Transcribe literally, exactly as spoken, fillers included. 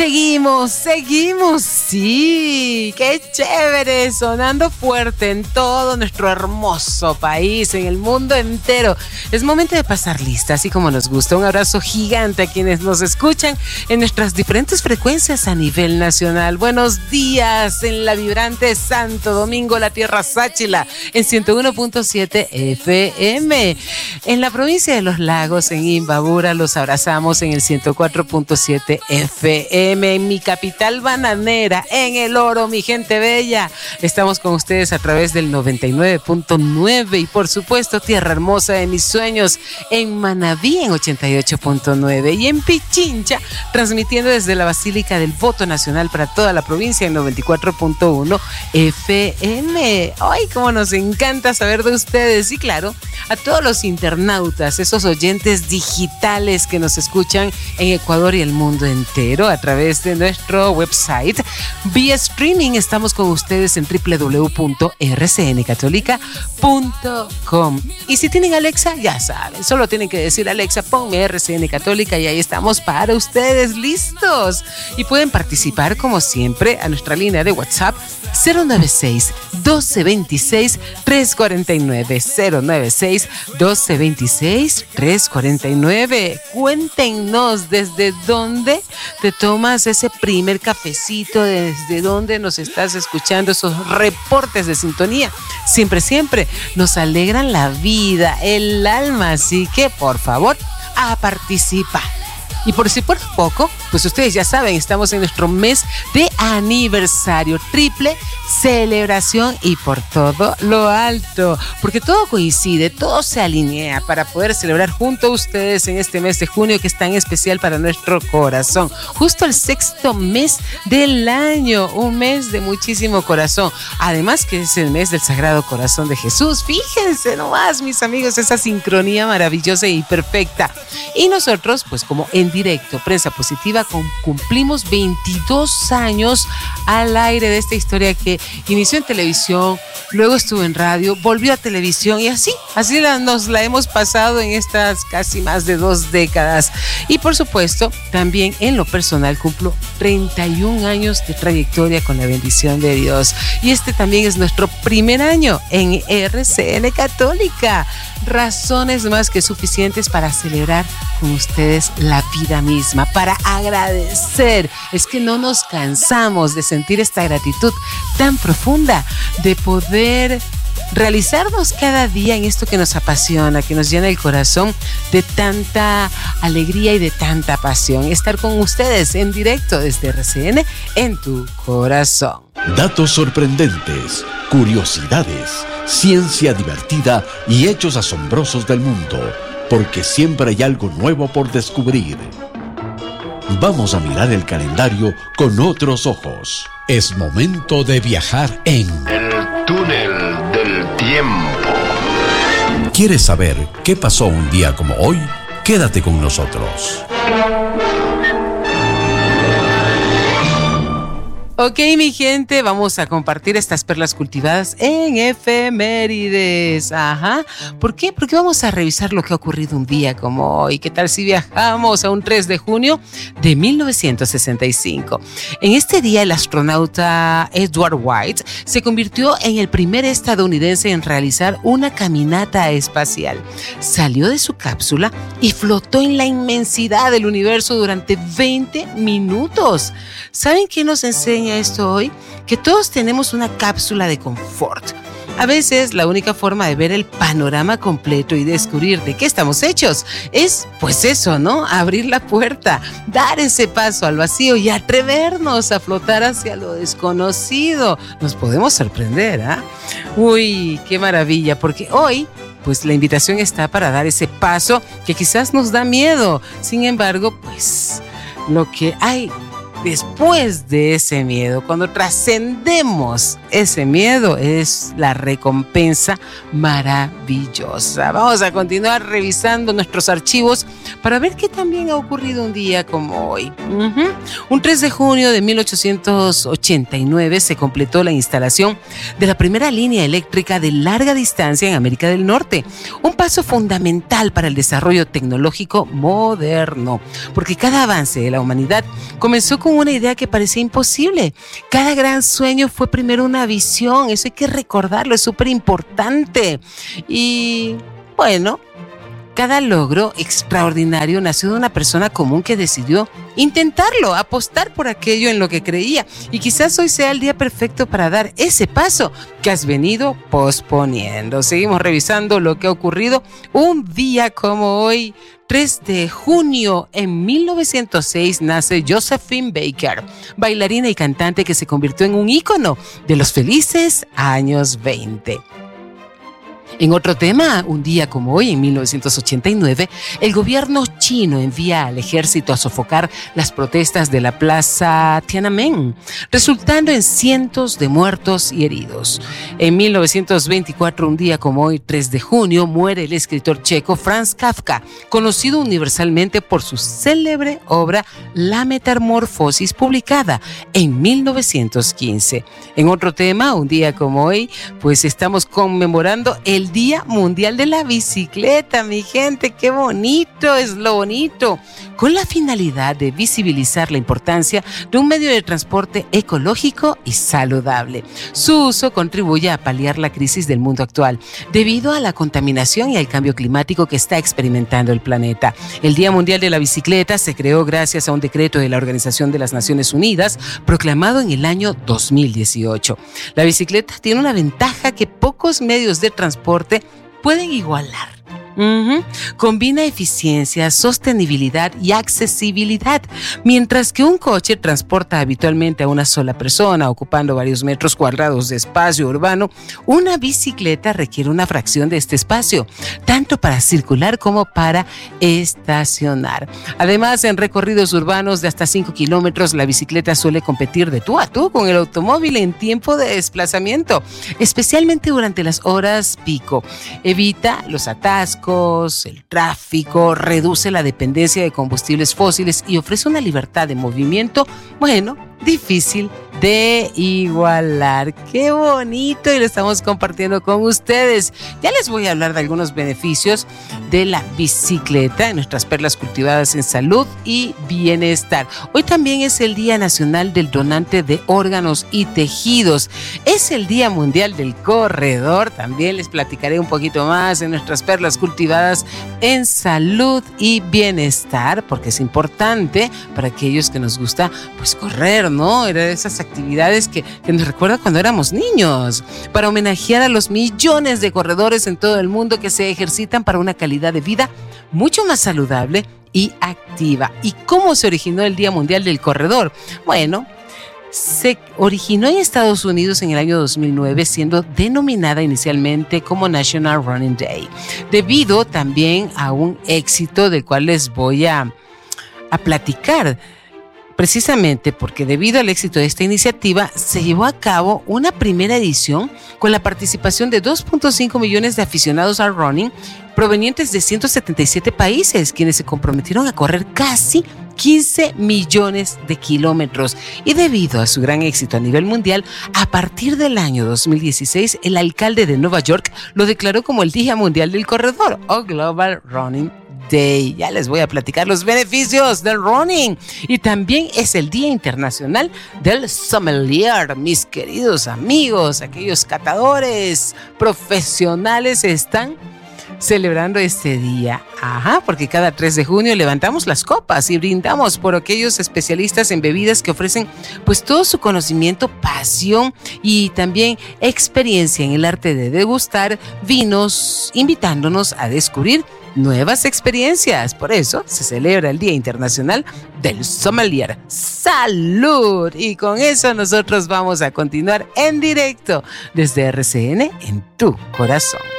Seguimos, seguimos, sí, qué chévere, sonando fuerte en todo nuestro hermoso país, en el mundo entero. Es momento de pasar lista, así como nos gusta. Un abrazo gigante a quienes nos escuchan en nuestras diferentes frecuencias a nivel nacional. Buenos días en la vibrante Santo Domingo, la tierra Sáchila, en ciento uno punto siete F M. En la provincia de Los Lagos, en Imbabura, los abrazamos en el ciento cuatro punto siete F M. En mi capital bananera, en El Oro, mi gente bella. Estamos con ustedes a través del noventa y nueve punto nueve y por supuesto Tierra Hermosa de mis sueños en Manabí en ochenta y ocho punto nueve y en Pichincha transmitiendo desde la Basílica del Voto Nacional para toda la provincia en noventa y cuatro punto uno F M. Ay, cómo nos encanta saber de ustedes y claro, a todos los internautas, esos oyentes digitales que nos escuchan en Ecuador y el mundo entero a través de nuestro website. Vía streaming estamos con ustedes en doble u doble u doble u punto r c n católica punto com. Y si tienen Alexa, ya saben, solo tienen que decir Alexa, ponme R C N Católica y ahí estamos para ustedes, listos. Y pueden participar como siempre a nuestra línea de WhatsApp cero nueve seis, doce veintiséis, trescientos cuarenta y nueve, cero nueve seis, doce veintiséis, trescientos cuarenta y nueve. Cuéntenos desde dónde te tomas ese primer cafecito, desde dónde nos estás escuchando, esos reportes de sintonía. Siempre, siempre nos alegran la vida, el alma, así que por favor, a participar. Y por si por poco, pues ustedes ya saben, estamos en nuestro mes de aniversario, triple celebración y por todo lo alto, porque todo coincide, todo se alinea para poder celebrar junto a ustedes en este mes de junio que es tan especial para nuestro corazón. Justo el sexto mes del año, un mes de muchísimo corazón. Además que es el mes del Sagrado Corazón de Jesús. Fíjense nomás, mis amigos, esa sincronía maravillosa y perfecta. Y nosotros, pues como en directo, Prensa Positiva, cumplimos veintidós años al aire de esta historia que inició en televisión, luego estuvo en radio, volvió a televisión y así, así la, nos la hemos pasado en estas casi más de dos décadas. Y por supuesto, también en lo personal cumplo treinta y un años de trayectoria con la bendición de Dios. Y este también es nuestro primer año en R C N Católica. Razones más que suficientes para celebrar con ustedes la vida misma, para agradecer. Es que no nos cansamos de sentir esta gratitud tan profunda, de poder realizarnos cada día en esto que nos apasiona, que nos llena el corazón de tanta alegría y de tanta pasión. Estar con ustedes en directo desde R C N en tu corazón. Datos sorprendentes, curiosidades, ciencia divertida y hechos asombrosos del mundo, porque siempre hay algo nuevo por descubrir. Vamos a mirar el calendario con otros ojos. Es momento de viajar en el túnel del tiempo. ¿Quieres saber qué pasó un día como hoy? Quédate con nosotros. Ok, mi gente, vamos a compartir estas perlas cultivadas en efemérides. Ajá. ¿Por qué? Porque vamos a revisar lo que ha ocurrido un día como hoy. ¿Qué tal si viajamos a un tres de junio de mil novecientos sesenta y cinco? En este día, el astronauta Edward White se convirtió en el primer estadounidense en realizar una caminata espacial. Salió de su cápsula y flotó en la inmensidad del universo durante veinte minutos. ¿Saben qué nos enseña esto hoy? Que todos tenemos una cápsula de confort. A veces la única forma de ver el panorama completo y descubrir de qué estamos hechos es, pues eso, ¿no? Abrir la puerta, dar ese paso al vacío y atrevernos a flotar hacia lo desconocido. Nos podemos sorprender, ¿ah? ¿eh? Uy, qué maravilla, porque hoy pues la invitación está para dar ese paso que quizás nos da miedo. Sin embargo, pues lo que hay después de ese miedo, cuando trascendemos ese miedo, es la recompensa maravillosa. Vamos a continuar revisando nuestros archivos para ver qué también ha ocurrido un día como hoy. Uh-huh. Un tres de junio de mil ochocientos ochenta y nueve se completó la instalación de la primera línea eléctrica de larga distancia en América del Norte, un paso fundamental para el desarrollo tecnológico moderno, porque cada avance de la humanidad comenzó con con una idea que parecía imposible. Cada gran sueño fue primero una visión, eso hay que recordarlo, es súper importante. Y bueno, cada logro extraordinario nació de una persona común que decidió intentarlo, apostar por aquello en lo que creía. Y quizás hoy sea el día perfecto para dar ese paso que has venido posponiendo. Seguimos revisando lo que ha ocurrido un día como hoy. tres de junio en mil novecientos seis nace Josephine Baker, bailarina y cantante que se convirtió en un ícono de los felices años veinte. En otro tema, un día como hoy, en mil novecientos ochenta y nueve, el gobierno chino envía al ejército a sofocar las protestas de la plaza Tiananmen, resultando en cientos de muertos y heridos. En mil novecientos veinticuatro, un día como hoy, tres de junio, muere el escritor checo Franz Kafka, conocido universalmente por su célebre obra La Metamorfosis, publicada en mil novecientos quince. En otro tema, un día como hoy, pues estamos conmemorando el Día Mundial de la Bicicleta, mi gente, qué bonito es lo bonito, con la finalidad de visibilizar la importancia de un medio de transporte ecológico y saludable. Su uso contribuye a paliar la crisis del mundo actual, debido a la contaminación y al cambio climático que está experimentando el planeta. El Día Mundial de la Bicicleta se creó gracias a un decreto de la Organización de las Naciones Unidas, proclamado en el año dos mil dieciocho. La bicicleta tiene una ventaja que pocos medios de transporte pueden igualar. Uh-huh. Combina eficiencia, sostenibilidad y accesibilidad. Mientras que un coche transporta habitualmente a una sola persona, ocupando varios metros cuadrados de espacio urbano, una bicicleta requiere una fracción de este espacio, tanto para circular como para estacionar. Además, en recorridos urbanos de hasta cinco kilómetros, la bicicleta suele competir de tú a tú con el automóvil en tiempo de desplazamiento, especialmente durante las horas pico. Evita los atascos, el tráfico, reduce la dependencia de combustibles fósiles y ofrece una libertad de movimiento, bueno, difícil de igualar. ¡Qué bonito! Y lo estamos compartiendo con ustedes. Ya les voy a hablar de algunos beneficios de la bicicleta en nuestras perlas cultivadas en salud y bienestar. Hoy también es el Día Nacional del Donante de Órganos y Tejidos. Es el Día Mundial del Corredor. También les platicaré un poquito más en nuestras perlas cultivadas en salud y bienestar, porque es importante para aquellos que nos gusta pues correr, ¿no? Era de esas actividades que, que nos recuerda cuando éramos niños, para homenajear a los millones de corredores en todo el mundo que se ejercitan para una calidad de vida mucho más saludable y activa. ¿Y cómo se originó el Día Mundial del Corredor? Bueno, se originó en Estados Unidos en el año dos mil nueve, siendo denominada inicialmente como National Running Day, debido también a un éxito del cual les voy a, a platicar. Precisamente porque debido al éxito de esta iniciativa se llevó a cabo una primera edición con la participación de dos punto cinco millones de aficionados al running provenientes de ciento setenta y siete países, quienes se comprometieron a correr casi quince millones de kilómetros. Y debido a su gran éxito a nivel mundial, a partir del año dos mil dieciséis, el alcalde de Nueva York lo declaró como el Día Mundial del Corredor o Global Running Day. Ya les voy a platicar los beneficios del running. Y también es el Día Internacional del Sommelier. Mis queridos amigos, aquellos catadores profesionales están celebrando este día. Ajá, porque cada tres de junio levantamos las copas y brindamos por aquellos especialistas en bebidas que ofrecen pues todo su conocimiento, pasión y también experiencia en el arte de degustar vinos, invitándonos a descubrir nuevas experiencias. Por eso se celebra el Día Internacional del Sommelier. ¡Salud! Y con eso nosotros vamos a continuar en directo desde R C N en tu corazón.